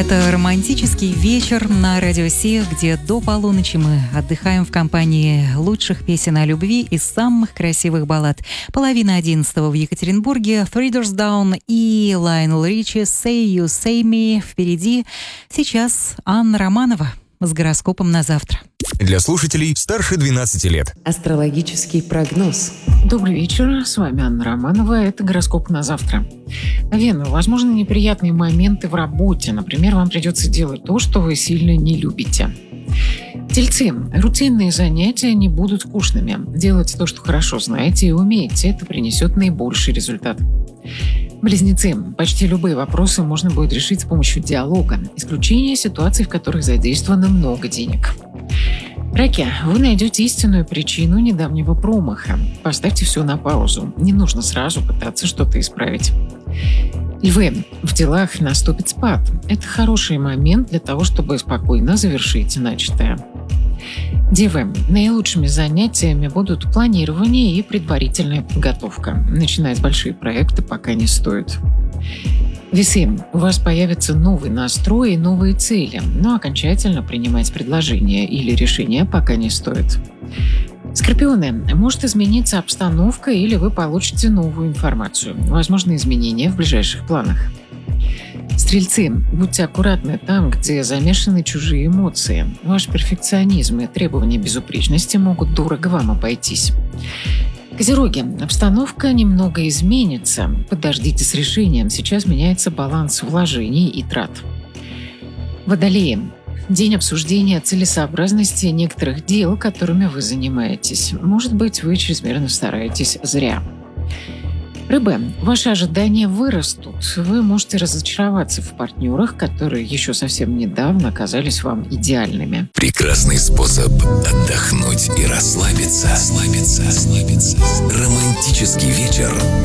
Это романтический вечер на Радио Си, где до полуночи мы отдыхаем в компании лучших песен о любви и самых красивых баллад. Половина 11-го в Екатеринбурге, Three Doors Down и Лайонел Ричи «Say You, Say Me» впереди. Сейчас Анна Романова с гороскопом на завтра. Для слушателей старше 12 лет. Астрологический прогноз. Добрый вечер, с вами Анна Романова, это гороскоп на завтра. Вена, возможно, неприятные моменты в работе, например, вам придется делать то, что вы сильно не любите. Тельцы, рутинные занятия не будут скучными. Делайте то, что хорошо знаете и умеете, это принесет наибольший результат. Близнецы, почти любые вопросы можно будет решить с помощью диалога, исключение ситуаций, в которых задействовано много денег. Раки, вы найдете истинную причину недавнего промаха. Поставьте все на паузу. Не нужно сразу пытаться что-то исправить. Львы, в делах наступит спад. Это хороший момент для того, чтобы спокойно завершить начатое. Девы, наилучшими занятиями будут планирование и предварительная подготовка. Начинать большие проекты пока не стоит. Весы, у вас появится новый настрой и новые цели, но окончательно принимать предложения или решения пока не стоит. Скорпионы, может измениться обстановка или вы получите новую информацию. Возможны изменения в ближайших планах. Стрельцы, будьте аккуратны там, где замешаны чужие эмоции. Ваш перфекционизм и требования безупречности могут дорого вам обойтись. Козероги, обстановка немного изменится. Подождите с решением, сейчас меняется баланс вложений и трат. Водолеи, день обсуждения целесообразности некоторых дел, которыми вы занимаетесь. Может быть, вы чрезмерно стараетесь зря. Рыбы, ваши ожидания вырастут. Вы можете разочароваться в партнерах, которые еще совсем недавно казались вам идеальными. Прекрасный способ отдохнуть и расслабиться. Романтический вечер